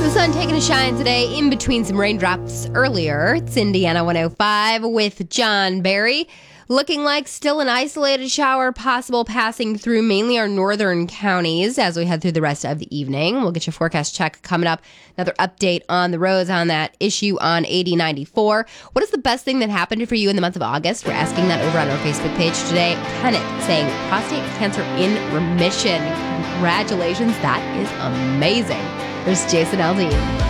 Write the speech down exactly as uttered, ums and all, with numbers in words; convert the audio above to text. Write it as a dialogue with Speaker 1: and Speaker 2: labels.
Speaker 1: The sun taking a shine today in between some raindrops earlier. It's Indiana one oh five with John Barry. Looking like still an isolated shower possible passing through mainly our northern counties as we head through the rest of the evening. We'll get your forecast check coming up. Another update on the roads on that issue on eighty ninety-four. What is the best thing that happened for you in the month of August? We're asking that over on our Facebook page today. Kenneth saying prostate cancer in remission. Congratulations. That is amazing. There's Jason Aldean.